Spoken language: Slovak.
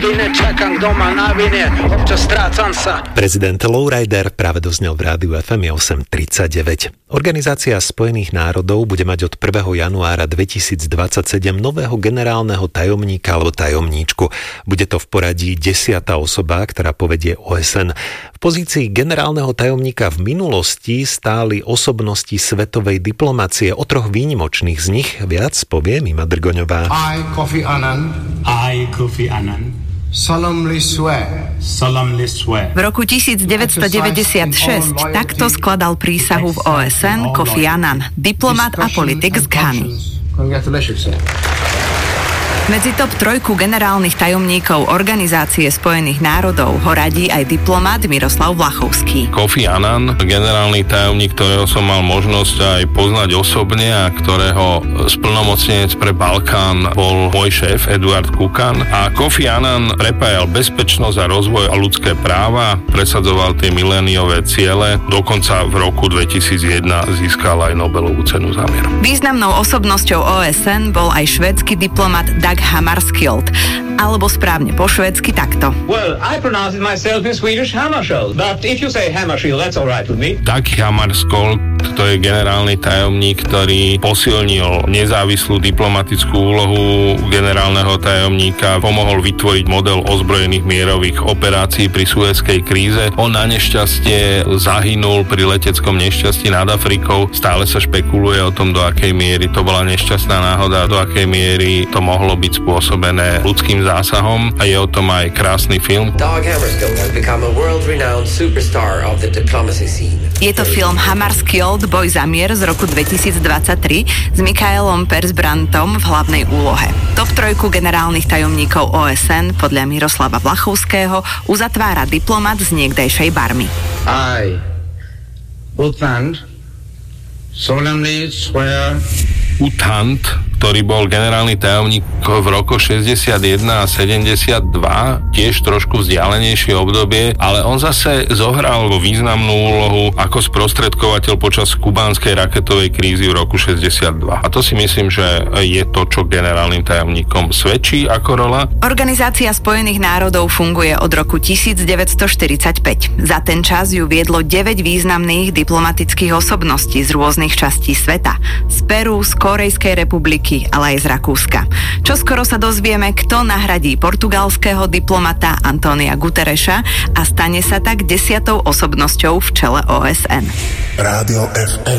Čakám doma na vine, občas strácam sa. Prezident Lowrider práve doznel v rádiu FM 8:39. Organizácia Spojených národov bude mať od 1. januára 2027 nového generálneho tajomníka alebo tajomníčku. Bude to v poradí 10. osoba, ktorá povedie OSN. V pozícii generálneho tajomníka v minulosti stáli osobnosti svetovej diplomacie. O 3 výnimočných z nich viac povie Mima Drgoňová. I, Kofi Annan. Solemnly swear. V roku 1996 takto skladal prísahu v OSN Kofi Annan, diplomat a politik z Ghany. Medzi top 3 generálnych tajomníkov Organizácie Spojených národov ho radí aj diplomat Miroslav Vlachovský. Kofi Annan, generálny tajomník, ktorého som mal možnosť aj poznať osobne a ktorého splnomocnenec pre Balkán bol môj šéf Eduard Kukan. A Kofi Annan prepájal bezpečnosť a rozvoj a ľudské práva, presadzoval tie miléniové ciele, dokonca v roku 2001 získal aj Nobelovú cenu za mier. Významnou osobnosťou OSN bol aj švédsky diplomat Dag Hammarskjöld, alebo správne po švédsky takto. Well, I pronounce it myself in Swedish Hammarskjöld, but if you say Hammarskjöld, that's all right with me. Dag Hammarskjöld, to je generálny tajomník, ktorý posilnil nezávislú diplomatickú úlohu generálneho tajomníka, pomohol vytvoriť model ozbrojených mierových operácií pri Suezskej kríze. On na nešťastie zahynul pri leteckom nešťastí nad Afrikou. Stále sa špekuluje o tom, do akej miery to bola nešťastná náhoda, do akej miery to mohlo byť spôsobené ľudským zásahom, a je o tom aj krásny film. Dag Hammarskjöld has become a world-renowned superstar of the diplomacy scene. Je to film Hammarskjöld, boj za mier z roku 2023 s Mikaelom Persbrandtom v hlavnej úlohe. Top 3 generálnych tajomníkov OSN podľa Miroslava Vlachovského uzatvára diplomat z niekdejšej Barmy. I, Uthand, solemnly swear. Uthand, ktorý bol generálny tajomník v rokoch 61 a 72, tiež trošku vzdialenejšie obdobie, ale on zase zohral významnú úlohu ako sprostredkovateľ počas kubánskej raketovej krízy v roku 62. A to si myslím, že je to, čo generálnym tajomníkom svedčí ako rola. Organizácia Spojených národov funguje od roku 1945. Za ten čas ju viedlo 9 významných diplomatických osobností z rôznych častí sveta. Z Peru, z Kórejskej republiky, ale aj z Rakúska. Čoskoro sa dozvieme, kto nahradí portugalského diplomata Antónia Gutereša a stane sa tak 10. osobnosťou v čele OSN. Rádio FM.